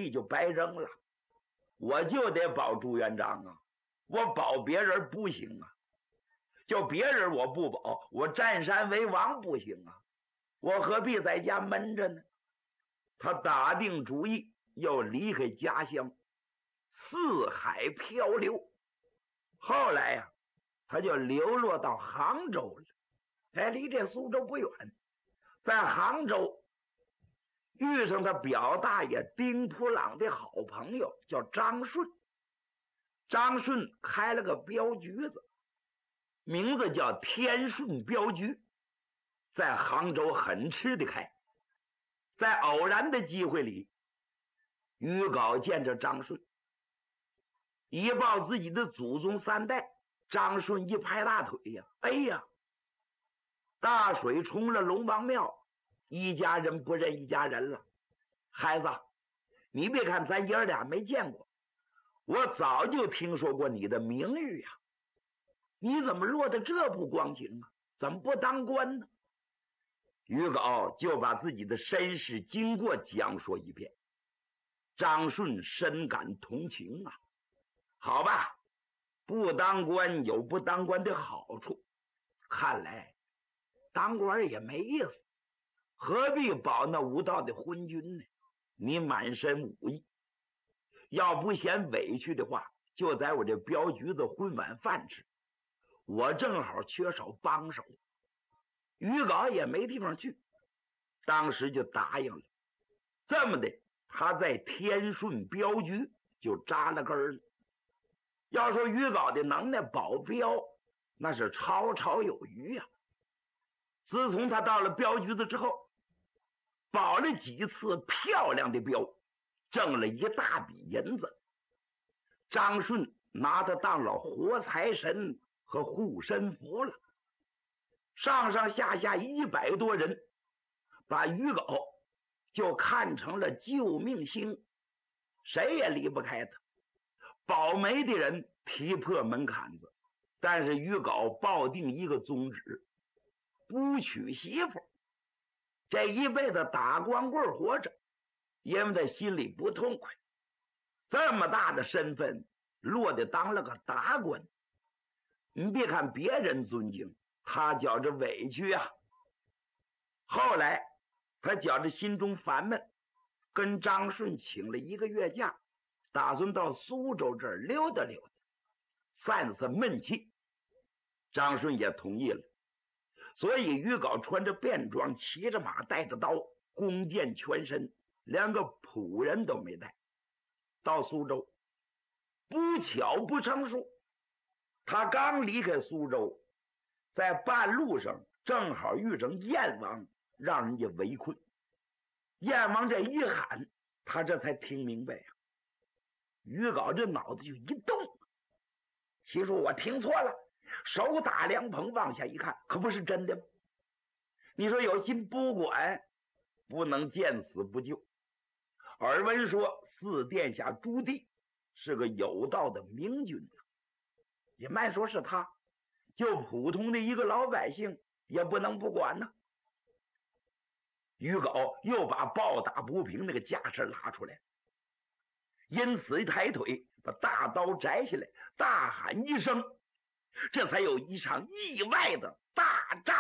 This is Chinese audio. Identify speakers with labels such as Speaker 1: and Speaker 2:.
Speaker 1: 币就白扔了，我就得保朱元璋啊，我保别人不行啊，就别人我不保，我占山为王不行啊，我何必在家闷着呢？他打定主意要离开家乡，四海漂流。后来呀，他就流落到杭州了。哎，离这苏州不远，在杭州遇上他表大爷丁普朗的好朋友叫张顺。张顺开了个镖局子，名字叫天顺镖局，在杭州很吃得开。在偶然的机会里，于皋见着张顺，一报自己的祖宗三代。张顺一拍大腿呀，哎呀，大水冲了龙王庙，一家人不认一家人了。孩子，你别看咱爷俩没见过，我早就听说过你的名誉呀，你怎么落得这不光景啊？怎么不当官呢？于皋就把自己的身世经过讲说一遍。张顺深感同情啊，好吧，不当官有不当官的好处，看来当官也没意思，何必保那无道的昏君呢？你满身武艺，要不嫌委屈的话，就在我这镖局子混碗饭吃，我正好缺少帮手。于皋也没地方去，当时就答应了。这么的，他在天顺镖局就扎了根了。要说于皋的能耐保镖，那是绰绰有余呀。自从他到了镖局子之后，保了几次漂亮的镖，挣了一大笔银子。张顺拿他当了活财神和护身符了。上上下下100多人把于皋就看成了救命星，谁也离不开他。保媒的人踢破门槛子，但是于皋抱定一个宗旨，不娶媳妇，这一辈子打光棍活着，因为他心里不痛快。这么大的身份落得当了个达官，你别看别人尊敬，他觉着委屈啊。后来他觉着心中烦闷，跟张顺请了1个月假，打算到苏州这儿溜达溜达，散散闷气。张顺也同意了，所以于皋穿着便装，骑着马，带着刀，弓箭全身，连个仆人都没带。到苏州，不巧不成书，他刚离开苏州，在半路上正好遇上燕王，让人家围困。燕王这一喊，他这才听明白呀。于皋这脑子就一动，心说我听错了，手打凉棚，往下一看，可不是真的吗？你说有心不管，不能见死不救。耳闻说四殿下朱棣是个有道的明君，也慢说是他，就普通的一个老百姓也不能不管呢。于皋又把抱打不平那个架势拉出来，因此一抬腿把大刀摘下来，大喊一声，这才有一场意外的大战。